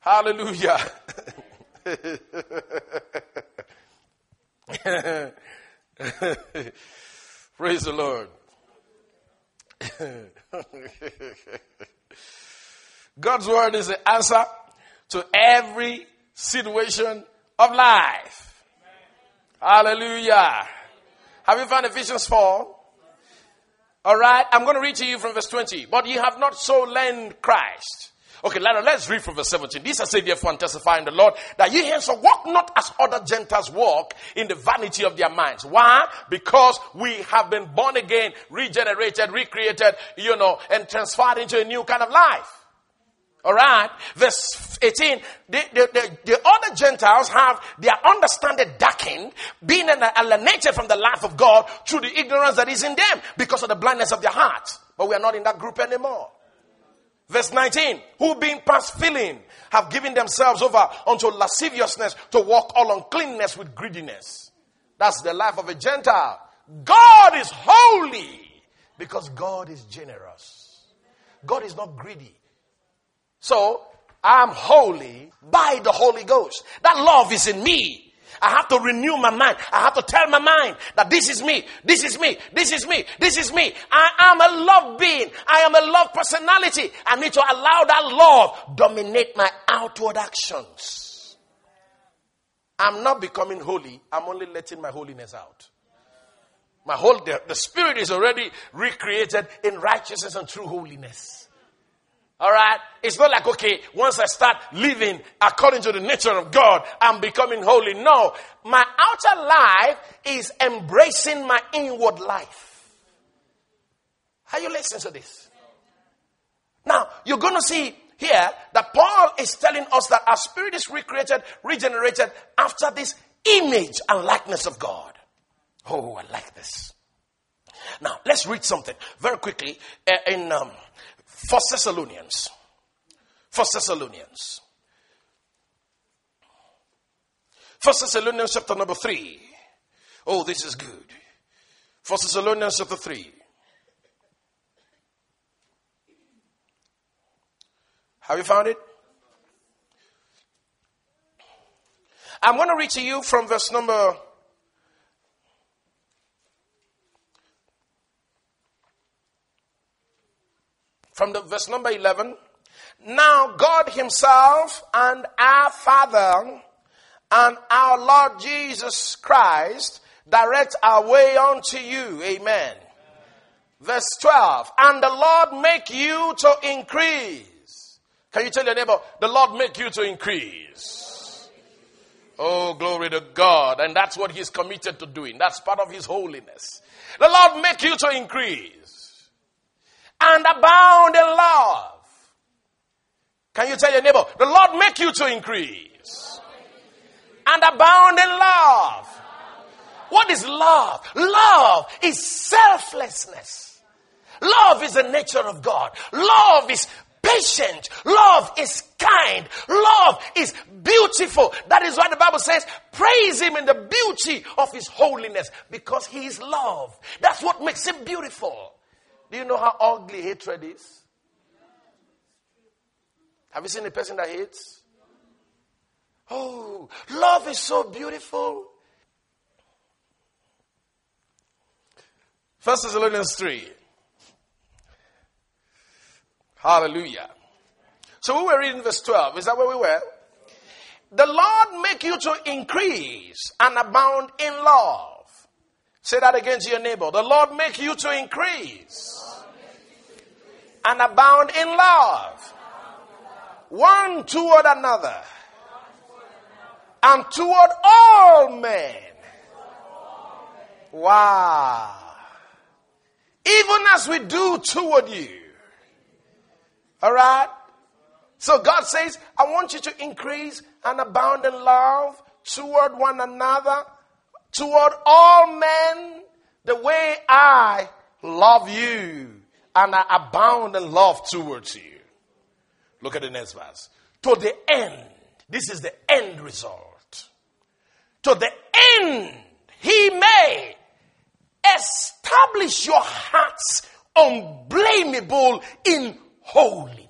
Hallelujah. Praise the Lord. God's word is the answer to every situation of life. Hallelujah. Have you found Ephesians 4? All right. I'm going to read to you from verse 20. But you have not so learned Christ. Okay, let's read from verse 17. This I say therefore and testify in the Lord that ye henceforth walk not as other Gentiles walk in the vanity of their minds. Why? Because we have been born again, regenerated, recreated, and transferred into a new kind of life. All right. Verse 18. The other Gentiles have their understanding darkened, being alienated from the life of God through the ignorance that is in them because of the blindness of their hearts. But we are not in that group anymore. Verse 19, who being past feeling have given themselves over unto lasciviousness to walk all uncleanness with greediness. That's the life of a Gentile. God is holy because God is generous. God is not greedy. So, I'm holy by the Holy Ghost. That love is in me. I have to renew my mind. I have to tell my mind that this is me. This is me. This is me. This is me. I am a love being. I am a love personality. I need to allow that love dominate my outward actions. I'm not becoming holy. I'm only letting my holiness out. The spirit is already recreated in righteousness and true holiness. All right. It's not like, okay, once I start living according to the nature of God, I'm becoming holy. No, my outer life is embracing my inward life. Are you listening to this? Now, you're going to see here that Paul is telling us that our spirit is recreated, regenerated after this image and likeness of God. Oh, I like this. Now, let's read something very quickly in 1 Thessalonians. 1 Thessalonians. 1 Thessalonians chapter number 3. Oh, this is good. 1 Thessalonians chapter 3. Have you found it? I'm going to read to you from verse number verse number 11. Now God himself and our Father and our Lord Jesus Christ direct our way unto you. Amen. Verse 12. And the Lord make you to increase. Can you tell your neighbor, the Lord make you to increase? Oh, glory to God. And that's what he's committed to doing. That's part of his holiness. The Lord make you to increase and abound in love. Can you tell your neighbor, the Lord make you to increase and abound in love? What is love? Love is selflessness. Love is the nature of God. Love is patient. Love is kind. Love is beautiful. That is why the Bible says, praise him in the beauty of his holiness, because he is love. That's what makes him beautiful. Do you know how ugly hatred is? Have you seen a person that hates? Oh, love is so beautiful. 1 Thessalonians 3. Hallelujah. So we were reading verse 12. Is that where we were? The Lord make you to increase and abound in love. Say that again to your neighbor. The Lord make you to increase and abound in love, one toward another, and toward all men. Wow. Even as we do toward you. All right? So God says, I want you to increase and abound in love toward one another, toward all men, the way I love you and I abound in love towards you. Look at the next verse. To the end. This is the end result. To the end he may establish your hearts unblameable in holiness.